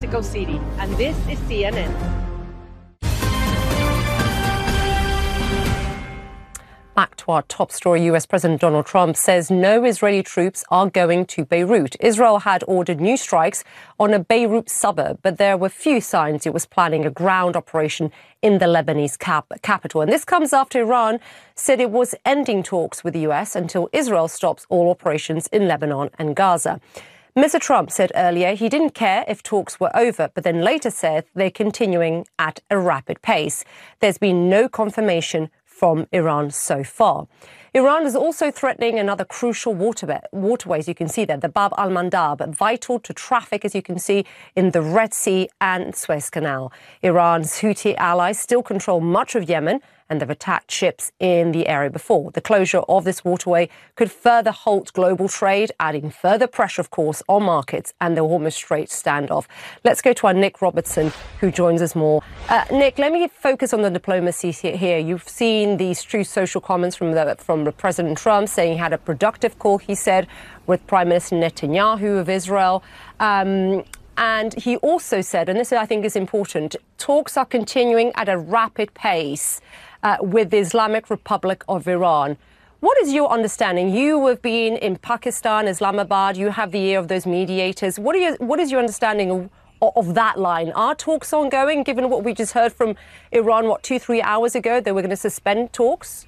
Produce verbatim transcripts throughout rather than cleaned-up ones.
Mexico City, and this is C N N. Back to our top story, U S President Donald Trump says no Israeli troops are going to Beirut. Israel had ordered new strikes on a Beirut suburb, but there were few signs it was planning a ground operation in the Lebanese cap- capital. And this comes after Iran said it was ending talks with the U S until Israel stops all operations in Lebanon and Gaza. Mister Trump said earlier he didn't care if talks were over, but then later said they're continuing at a rapid pace. There's been no confirmation from Iran so far. Iran is also threatening another crucial waterway, waterways, you can see there, the Bab al-Mandab, vital to traffic, as you can see, in the Red Sea and Suez Canal. Iran's Houthi allies still control much of Yemen, and they've attacked ships in the area before. The closure of this waterway could further halt global trade, adding further pressure, of course, on markets and the Hormuz Strait standoff. Let's go to our Nick Robertson, who joins us more. Uh, Nick, let me focus on the diplomacy here. You've seen these true social comments from the, from President Trump saying he had a productive call, he said, with Prime Minister Netanyahu of Israel. Um, And he also said, and this I think is important, talks are continuing at a rapid pace uh, with the Islamic Republic of Iran. What is your understanding? You have been in Pakistan, Islamabad. You have the ear of those mediators. What, are you, what is your understanding of, of that line? Are talks ongoing, given what we just heard from Iran, what, two, three hours ago, they were going to suspend talks?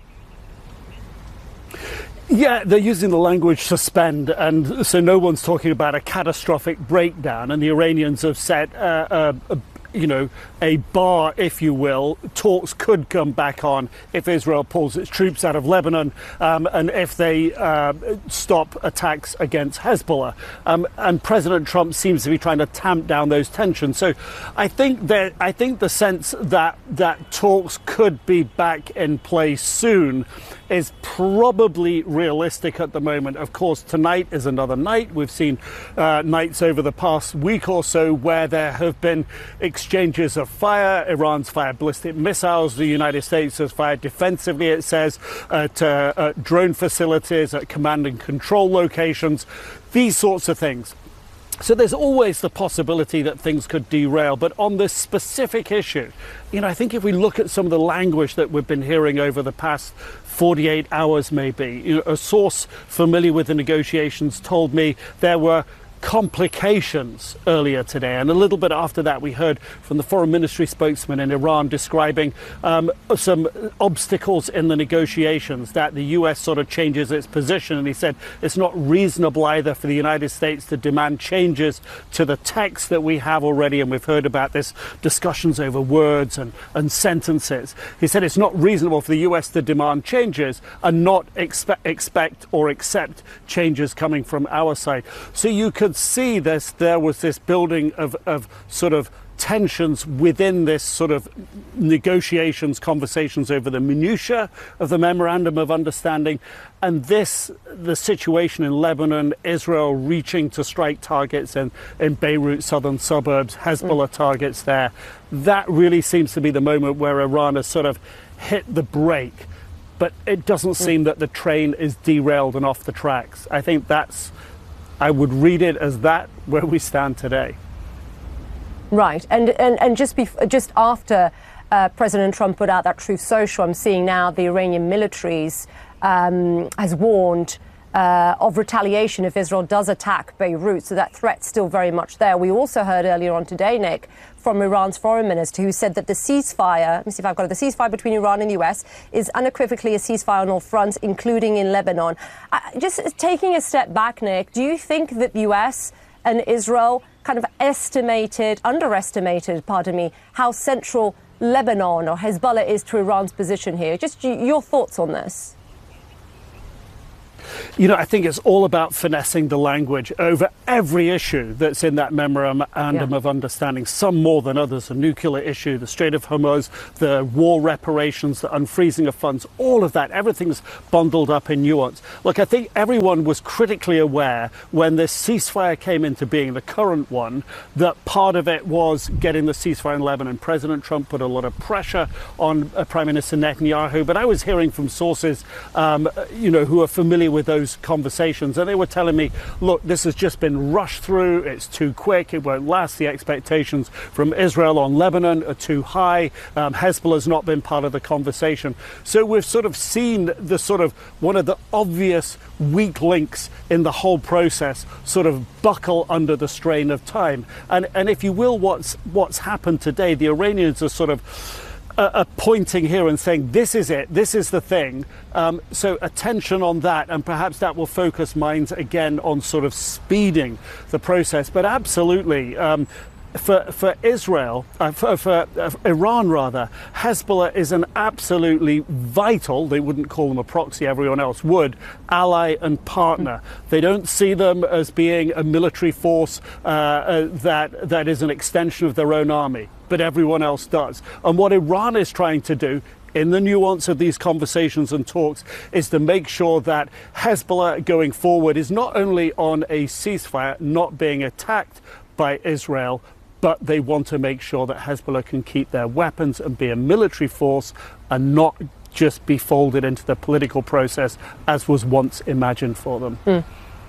Yeah, they're using the language suspend, and so no one's talking about a catastrophic breakdown, and the Iranians have set, uh, uh, a, you know, a bar, if you will. Talks could come back on if Israel pulls its troops out of Lebanon, um, and if they uh, stop attacks against Hezbollah. Um, and President Trump seems to be trying to tamp down those tensions. So I think that I think the sense that that talks could be back in place soon is probably realistic at the moment. Of course, tonight is another night. We've seen uh, nights over the past week or so where there have been exchanges of fire. Iran's fired ballistic missiles. The United States has fired defensively, it says, at uh, uh, drone facilities, at command and control locations, these sorts of things. So there's always the possibility that things could derail. But on this specific issue, you know, I think if we look at some of the language that we've been hearing over the past forty-eight hours, maybe, you know, a source familiar with the negotiations told me there were complications earlier today, and a little bit after that we heard from the foreign ministry spokesman in Iran describing um, some obstacles in the negotiations, that the U S sort of changes its position, and he said it's not reasonable either for the United States to demand changes to the text that we have already, and we've heard about this discussions over words and, and sentences. He said it's not reasonable for the U S to demand changes and not expe- expect or accept changes coming from our side. So you could see this, there was this building of, of sort of tensions within this sort of negotiations, conversations over the minutiae of the memorandum of understanding, and this, the situation in Lebanon, Israel reaching to strike targets in, in Beirut, southern suburbs, Hezbollah mm. targets there. That really seems to be the moment where Iran has sort of hit the brake, but it doesn't mm. seem that the train is derailed and off the tracks. I think that's, I would read it as that where we stand today. Right, and and, and just bef- just after uh, President Trump put out that Truth Social, I'm seeing now the Iranian militaries um, has warned uh, of retaliation if Israel does attack Beirut. So that threat's still very much there. We also heard earlier on today, Nick, from Iran's foreign minister, who said that the ceasefire, let me see if I've got it, the ceasefire between Iran and the U S is unequivocally a ceasefire on all fronts, including in Lebanon. Uh, just taking a step back, Nick, do you think that the U S and Israel kind of estimated, underestimated, pardon me, how central Lebanon or Hezbollah is to Iran's position here? Just your thoughts on this. You know, I think it's all about finessing the language over every issue that's in that memorandum yeah. of understanding, some more than others. The nuclear issue, the Strait of Hormuz, the war reparations, the unfreezing of funds, all of that, everything's bundled up in nuance. Look, I think everyone was critically aware when this ceasefire came into being, the current one, that part of it was getting the ceasefire in Lebanon. President Trump put a lot of pressure on uh, Prime Minister Netanyahu, but I was hearing from sources, um, you know, who are familiar with with those conversations, and they were telling me, look, this has just been rushed through, it's too quick, it won't last, the expectations from Israel on Lebanon are too high, um, Hezbollah's not been part of the conversation. So we've sort of seen the sort of one of the obvious weak links in the whole process sort of buckle under the strain of time. And and if you will, what's what's happened today, the Iranians are sort of uh, are pointing here and saying, this is it, this is the thing. Um, so attention on that, and perhaps that will focus minds again on sort of speeding the process. But absolutely, um, For, for Israel, uh, for, for uh, Iran rather, Hezbollah is an absolutely vital, they wouldn't call them a proxy, everyone else would, ally and partner. They don't see them as being a military force uh, uh, that that is an extension of their own army, but everyone else does. And what Iran is trying to do, in the nuance of these conversations and talks, is to make sure that Hezbollah going forward is not only on a ceasefire, not being attacked by Israel, but they want to make sure that Hezbollah can keep their weapons and be a military force and not just be folded into the political process as was once imagined for them. Mm.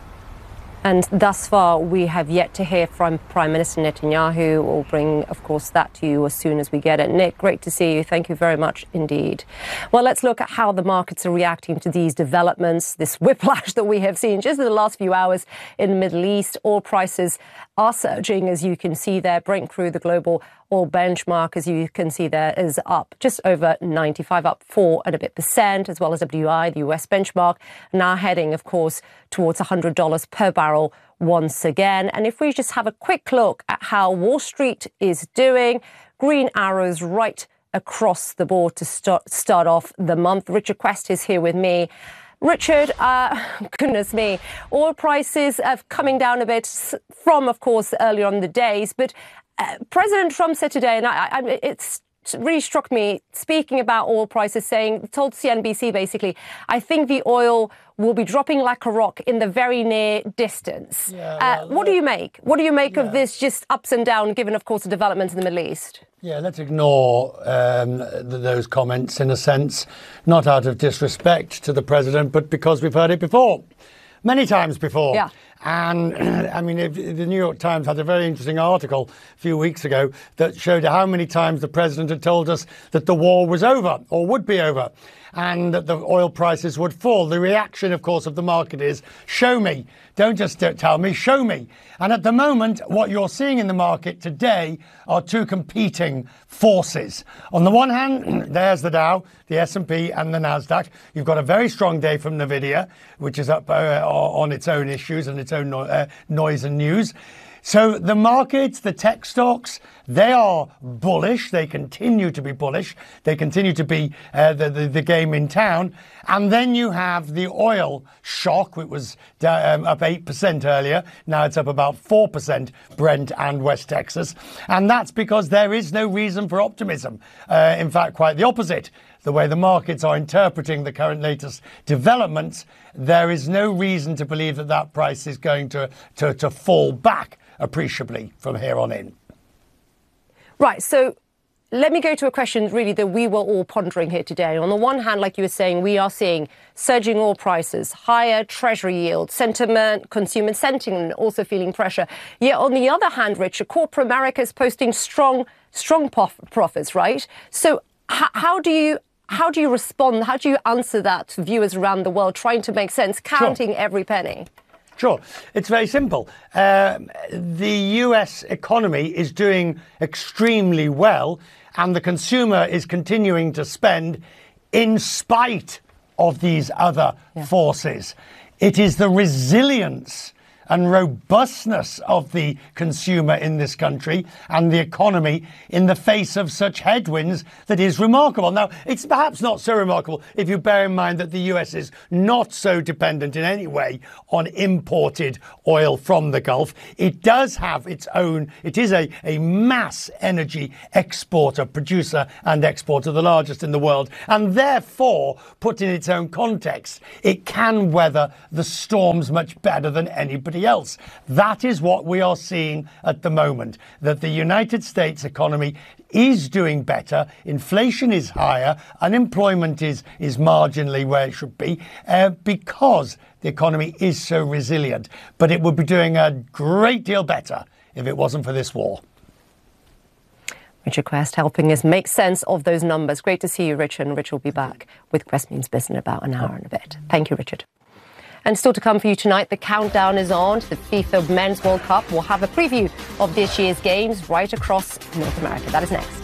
And thus far, we have yet to hear from Prime Minister Netanyahu. We'll bring, of course, that to you as soon as we get it. Nick, great to see you. Thank you very much indeed. Well, let's look at how the markets are reacting to these developments, this whiplash that we have seen just in the last few hours in the Middle East. Oil prices are surging, as you can see there. Brent crude, the global oil benchmark, as you can see there, is up just over ninety-five, up four and a bit percent, as well as W I, the U S benchmark, now heading, of course, towards one hundred dollars per barrel once again. And if we just have a quick look at how Wall Street is doing, green arrows right across the board to start, start off the month. Richard Quest is here with me. Richard, uh, goodness me, oil prices are coming down a bit from, of course, earlier on in the days. But uh, President Trump said today, and I, I, it's really struck me, speaking about oil prices, saying, told C N B C basically, I think the oil will be dropping like a rock in the very near distance. Yeah, well, uh, what do you make? What do you make yeah. of this just ups and down, given, of course, the developments in the Middle East? Yeah, let's ignore um, th- those comments, in a sense, not out of disrespect to the president, but because we've heard it before, many times before. Yeah. And, I mean, if, the New York Times had a very interesting article a few weeks ago that showed how many times the president had told us that the war was over or would be over and that the oil prices would fall. The reaction, of course, of the market is, show me. Don't just tell me, show me. And at the moment, what you're seeing in the market today are two competing forces. On the one hand, there's the Dow, the S and P and the Nasdaq. You've got a very strong day from NVIDIA, which is up uh, on its own issues and its own no- uh, noise and news. So the markets, the tech stocks, they are bullish. They continue to be bullish. They continue to be uh, the, the, the game in town. And then you have the oil shock, which was um, up eight percent earlier. Now it's up about four percent, Brent and West Texas. And that's because there is no reason for optimism. Uh, in fact, quite the opposite. The way the markets are interpreting the current latest developments, there is no reason to believe that that price is going to, to, to fall back appreciably from here on in. Right. So let me go to a question really that we were all pondering here today. On the one hand, like you were saying, we are seeing surging oil prices, higher treasury yield, sentiment, consumer sentiment also feeling pressure. Yet on the other hand, Richard, corporate America is posting strong, strong prof- profits, right? So h- how do you how do you respond? How do you answer that to viewers around the world trying to make sense, counting sure. every penny? Sure. It's very simple. Um, the U S economy is doing extremely well, and the consumer is continuing to spend in spite of these other yeah. forces. It is the resilience and robustness of the consumer in this country and the economy in the face of such headwinds that is remarkable. Now, it's perhaps not so remarkable if you bear in mind that the U S is not so dependent in any way on imported oil from the Gulf. It does have its own, it is a, a mass energy exporter, producer and exporter, the largest in the world. And therefore, put in its own context, it can weather the storms much better than anybody anybody else. That is what we are seeing at the moment, that the United States economy is doing better, inflation is higher, unemployment is, is marginally where it should be, uh, because the economy is so resilient. But it would be doing a great deal better if it wasn't for this war. Richard Quest helping us make sense of those numbers. Great to see you, Richard. And Richard will be back with Quest Means Business in about an hour and a bit. Thank you, Richard. And still to come for you tonight, the countdown is on to the FIFA Men's World Cup. We'll have a preview of this year's games right across North America. That is next.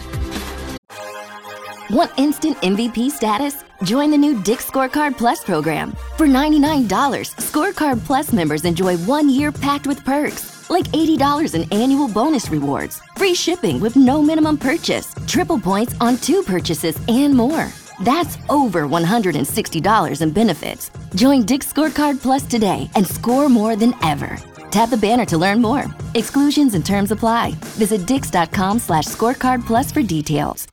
Want instant M V P status? Join the new Dick's Scorecard Plus program. For ninety-nine dollars, Scorecard Plus members enjoy one year packed with perks, like eighty dollars in annual bonus rewards, free shipping with no minimum purchase, triple points on two purchases, and more. That's over one hundred sixty dollars in benefits. Join Dick's Scorecard Plus today and score more than ever. Tap the banner to learn more. Exclusions and terms apply. Visit dix.com slash scorecard plus for details.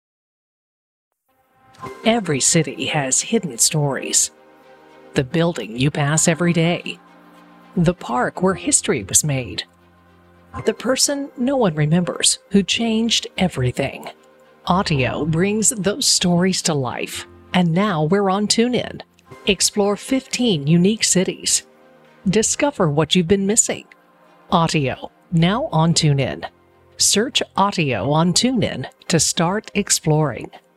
Every city has hidden stories. The building you pass every day. The park where history was made. The person no one remembers who changed everything. Audio brings those stories to life. And now we're on TuneIn. Explore fifteen unique cities. Discover what you've been missing. Audio, now on TuneIn. Search Audio on TuneIn to start exploring.